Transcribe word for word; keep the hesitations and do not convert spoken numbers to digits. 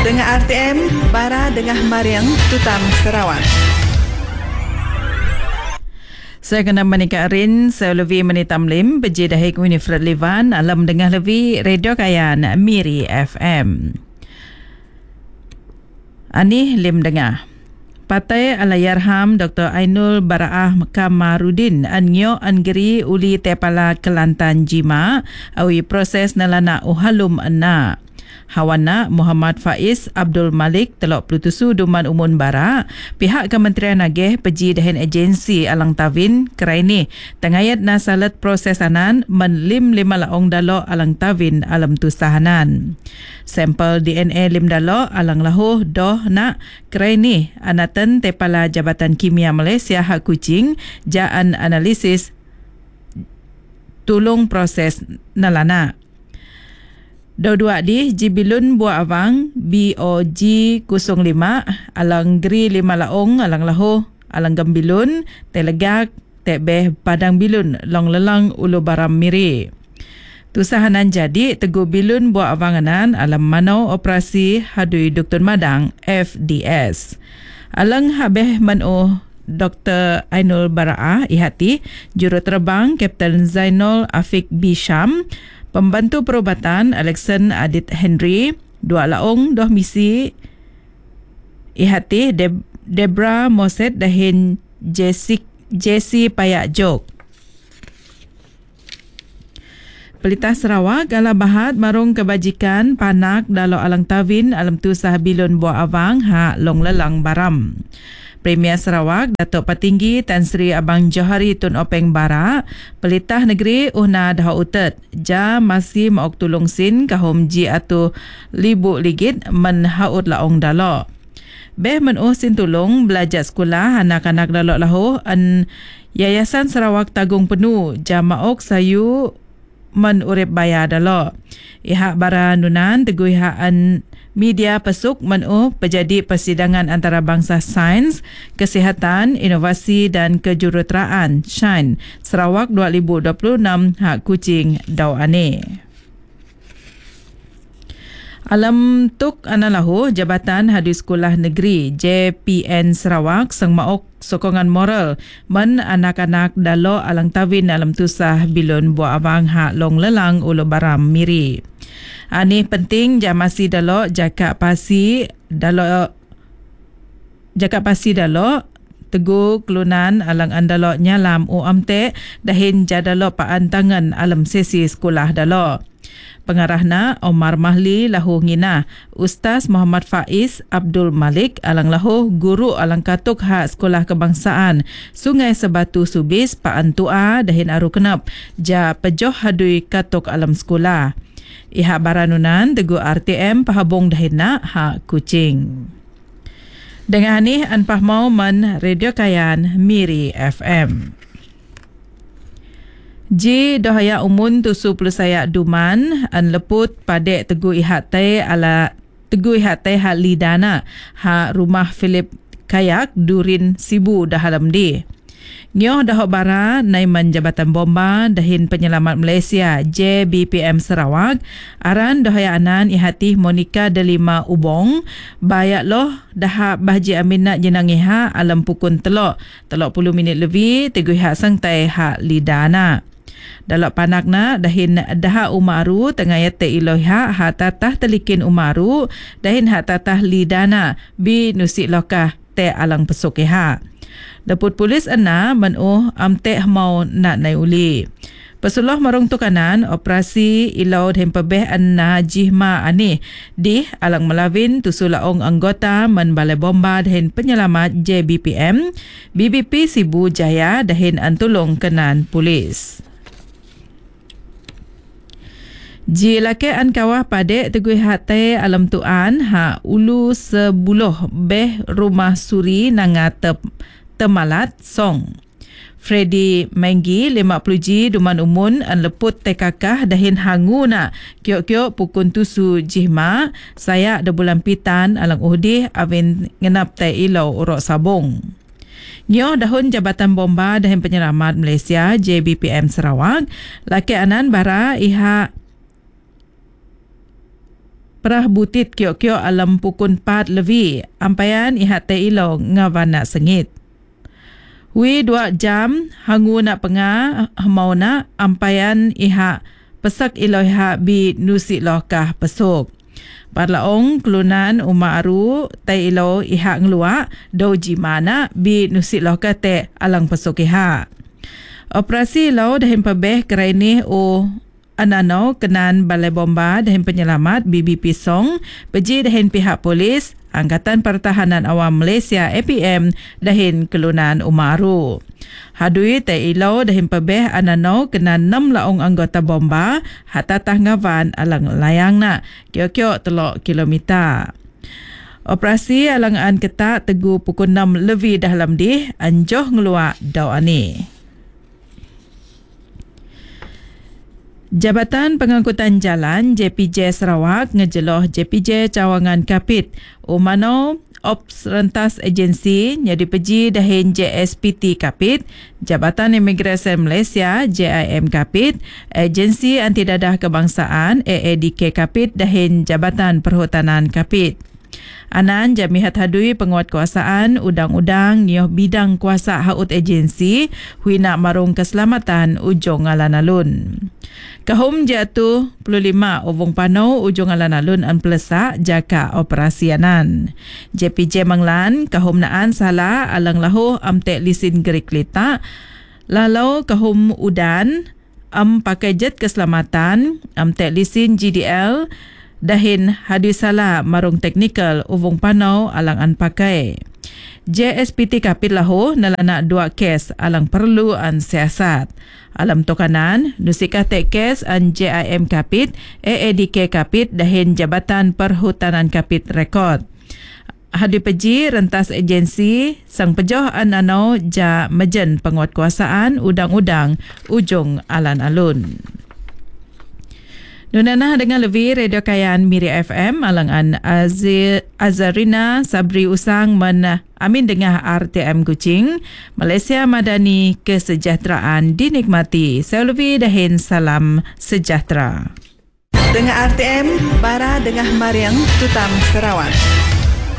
Dengan R T M, Bara Dengah Mariang, Tutam Sarawak. Saya kena menikah Rin, saya lebih menitam lim, beji dahik Winifred Livan, alam dengah lebih Radio Kayan, Miri F M. Ani lim dengah. Patai Alayarham Doktor Ainul Baraah Kamarudin Anyo Angeri Uli Tepala Kelantan Jima awi proses nalana uhalum ena. Hawana Muhammad Faiz Abdul Malik telok pelutusu Duman Umun Bara pihak Kementerian Agih peji dahin agensi Alang Tavin kerai ni tengayat nasalat prosesanan menlim lima laong dalo Alang Tavin alam tu sahanan. Sampel D N A lim dalo Alang Lahuh doh nak kerai ni anatan Tepala Jabatan Kimia Malaysia Hak Kuching jaan analisis tulung proses nalana. Dua-dua di Jibilun Buah Avang B O G kosong lima Alang Geri lima laong Alang Laho Alang Gambilun Telegak Tebeh Padang Bilun Long Lelang Ulu Baram Miri. Tusahanan jadi Teguh Bilun Buah Avanganan Alam Manau Operasi Hadui Doktor Madang F D S. Alang Habeh Manu Doktor Ainul Baraah Ihati Juruterbang Kapten Zainul Afiq Bisham, Pembantu Perubatan Alexan Adit Henry, dua laong doh misi Ihati Deb- Debra Moset dahin Jessic Jessie Payak Jok. Pelita Sarawak ala bahat marung kebajikan panak dalo Alang Tavin alam tu sahabilun Buah Avang ha long lelang baram. Premier Sarawak Datuk Patinggi Tan Sri Abang Johari Tun Openg Bara Pelitah Negeri Uhna Dah Utet ja masih maok tulung sin kahom ji atu libu ligit men haut laong dalo. Beh men oh sin tulung belajar sekolah anak-anak dalo lahu an Yayasan Sarawak Tagung Penuh ja maok sayu men urip baya dalo. Ihak bara nunan teguh ihaan media pesuk menuh pejadi persidangan antarabangsa sains, kesihatan, inovasi dan kejuruteraan Shine Sarawak dua ribu dua puluh enam hak Kuching Dau Ane. Alam tuk analahhu Jabatan Hadu Sekolah Negeri J P N Sarawak sang maok sokongan moral men anak-anak dalo Alang Tavin alam tusah bilun Buah Avang hak long lelang Ulu Baram Miri. Ani penting jamasi dalo jakak pasi dalo jakak pasi dalo teguh kelunan alang andalo nyalam u amte dahin jadalo paan tangan alam sesi sekolah dalo. Pengarahna Omar Mahli lahu ngina Ustaz Muhammad Faiz Abdul Malik alang lahu guru alang katuk hak sekolah kebangsaan Sungai Sebatu Subis paan tua dahin aru kenap ja pejoh hadui katuk alam sekolah. Ihak baranunan teguh R T M pahabong dahina hak Kuching. Dengan ni anpah mau men Radio Kayan Miri F M. Ji dohaya umun tusu pelusaya duman an leput padek teguh ihak teh ala teguh ihak teh hak lidana hak rumah Philip Kayak Durin Sibu dahalam di. Nyoh dahok bara Naiman Jabatan Bomba dahin Penyelamat Malaysia J B P M Sarawak aran dohaya anan ihati Monica Delima Ubong bayak loh dahak bahji aminat jenang iha alam pukun telok telok puluh minit lebih teguh hak sangtai hak lidana. Dalok panakna dahin daha umaru tengah yate iloha ha tatah telikin umaru dahin ha tatah lidana bi nusik lokah te alang pesukeha. Leput polis ena menuh amte mau nak nai uli. Pesuloh marung tukanan operasi ilau dan pebeh ena jihma ani di alang melawin tusulaong anggota men balai bomba dahin penyelamat J B P M B B P Sibu Jaya dahin antulung kenan polis. Ji lake an kawah padek teguh hati alam tuan ha ulu sebuluh beh rumah suri nanga tep, temalat song. Freddy Menggi lima puluh ji Duman Umun an leput tekakah dahin hangu na kiok-kiok pukun tusu jihma saya de bulan pitan alang uhdih avin ngenap te ilau urok sabong. Nyoh dahun Jabatan Bomba dahin Penyelamat Malaysia J B P M Sarawak laki anan bara iha perah butit kiok-kiok alam pukun empat lebih. Ampayan ihat te ilo ngawana sengit. Wi dua jam hangu nak pengah mau nak ampayan iha pesak ilo iha bi nusi lokah pesuk. Parlaong kelunan umma aru te ilo iha ngelua do jimana bi nusi lokah te alang pesuk iha. Operasi ilo dahin pebeh kerai o anano kenan balai bomba dahin penyelamat B B P Song peji dahin pihak polis Angkatan Pertahanan Awam Malaysia A P M dahin kelunan Umaru. Hadui te ilo dahin pebeh anano kenan enam laong anggota bomba hatta tanggavan alang layang na kio-kio telok kilometer. Operasi alangan ketat tegu pukul enam lebih dalam di anjoh ngeluak dau ani. Jabatan Pengangkutan Jalan J P J Sarawak ngejeloh J P J Cawangan Kapit umano Ops Rentas Agensi nyadi peji dahin J S P T Kapit, Jabatan Imigresen Malaysia J I M Kapit, Agensi Anti Dadah Kebangsaan A A D K Kapit dahin Jabatan Perhutanan Kapit. Anan jamihat hadui penguatkuasaan undang-undang nioh bidang kuasa haut agensi hui nak marung keselamatan ujung alan-alun. Kahum jatuh puluh lima ovong pano ujung alan-alun an pelesak jaka operasianan. J P J Manglan kahum naan salah alang lahu amtek lisin gerik lita. Lalau kahum udan am pakai jet keselamatan amtek lisin G D L dahin hadis salah marung teknikal uvung panau alang an pakai. J S P T Kapit lahu nalana dua kes alang perlu an siasat. Alam tokanan, nusikah tek kes an J I M Kapit, A A D K Kapit dahin Jabatan Perhutanan Kapit rekod. Hadi peji rentas agensi sang pejoh an anau ja mejen penguatkuasaan undang-undang ujung alan-alun. Nunanah dengan lebih Radio Kayan Miri F M alangan Azir, Azarina Sabri Usang men amin dengan R T M Kuching Malaysia Madani kesejahteraan dinikmati. Saya lebih dahin salam sejahtera. Dengan R T M Bara dengan Mariang Tutam Sarawak.